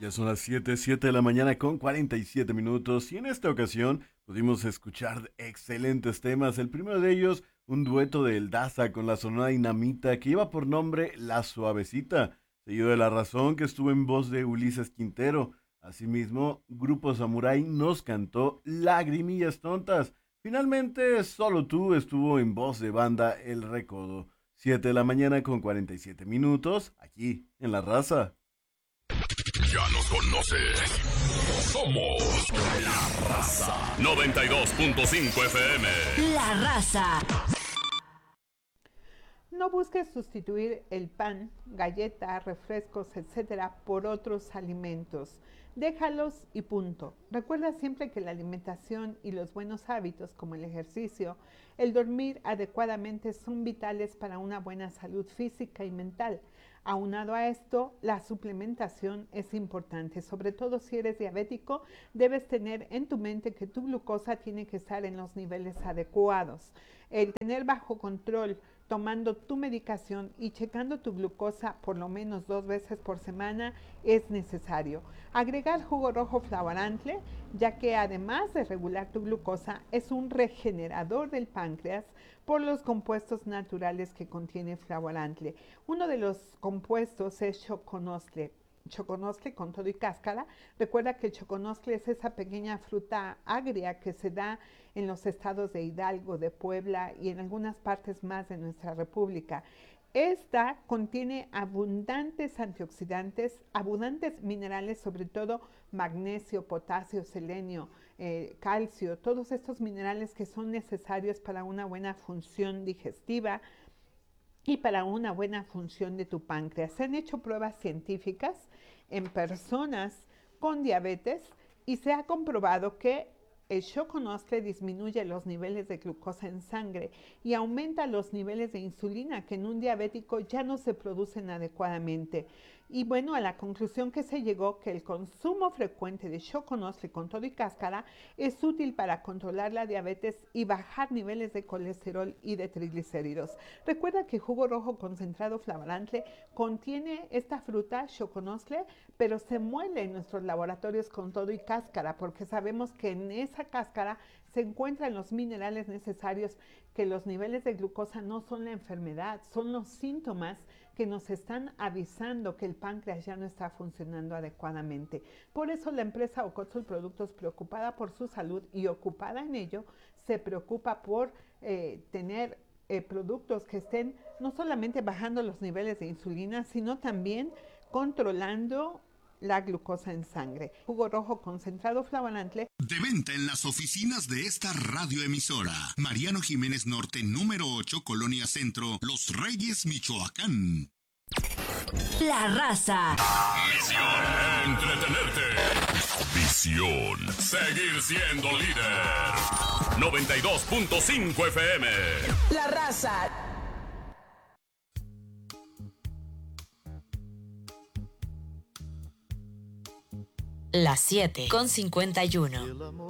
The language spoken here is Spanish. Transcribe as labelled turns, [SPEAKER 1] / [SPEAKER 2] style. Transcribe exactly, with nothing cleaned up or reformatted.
[SPEAKER 1] Ya son las siete, siete de la mañana con cuarenta y siete minutos y en esta ocasión pudimos escuchar excelentes temas. El primero de ellos, un dueto de El Daza con la Sonora Dinamita que lleva por nombre La Suavecita, seguido de La Razón que estuvo en voz de Ulises Quintero. Asimismo, Grupo Samurai nos cantó Lagrimillas Tontas. Finalmente, Solo Tú estuvo en voz de banda El Recodo. siete de la mañana con cuarenta y siete minutos, aquí en La Raza.
[SPEAKER 2] Ya nos conoces. Somos La Raza. noventa y dos punto cinco F M.
[SPEAKER 3] La Raza.
[SPEAKER 4] No busques sustituir el pan, galletas, refrescos, etcétera por otros alimentos. Déjalos y punto. Recuerda siempre que la alimentación y los buenos hábitos como el ejercicio, el dormir adecuadamente son vitales para una buena salud física y mental. Aunado a esto, la suplementación es importante, sobre todo si eres diabético, debes tener en tu mente que tu glucosa tiene que estar en los niveles adecuados. El tener bajo control, tomando tu medicación y checando tu glucosa por lo menos dos veces por semana es necesario. Agregar jugo rojo Flavorantle, ya que además de regular tu glucosa, es un regenerador del páncreas por los compuestos naturales que contiene Flavorantle. Uno de los compuestos es choconostle. Choconostle con todo y cáscara. Recuerda que el choconostle es esa pequeña fruta agria que se da en los estados de Hidalgo, de Puebla y en algunas partes más de nuestra república. Esta contiene abundantes antioxidantes, abundantes minerales, sobre todo magnesio, potasio, selenio, eh, calcio, todos estos minerales que son necesarios para una buena función digestiva y para una buena función de tu páncreas. Se han hecho pruebas científicas en personas con diabetes y se ha comprobado que el choconostle disminuye los niveles de glucosa en sangre y aumenta los niveles de insulina que en un diabético ya no se producen adecuadamente. Y bueno, a la conclusión que se llegó que el consumo frecuente de choconostle con todo y cáscara es útil para controlar la diabetes y bajar niveles de colesterol y de triglicéridos. Recuerda que jugo rojo concentrado Flavorantle contiene esta fruta, choconostle, pero se muele en nuestros laboratorios con todo y cáscara porque sabemos que en esa cáscara se encuentran los minerales necesarios, que los niveles de glucosa no son la enfermedad, son los síntomas que nos están avisando que el páncreas ya no está funcionando adecuadamente. Por eso la empresa Ocotzul Productos, preocupada por su salud y ocupada en ello, se preocupa por eh, tener eh, productos que estén no solamente bajando los niveles de insulina, sino también controlando la glucosa en sangre. Jugo rojo concentrado Flavorantle.
[SPEAKER 2] De venta en las oficinas de esta radioemisora. Mariano Jiménez Norte, número ocho, Colonia Centro, Los Reyes, Michoacán.
[SPEAKER 3] La Raza.
[SPEAKER 2] Misión: entretenerte. Visión: seguir siendo líder. noventa y dos punto cinco F M.
[SPEAKER 5] La Raza.
[SPEAKER 3] Las siete con cincuenta y uno.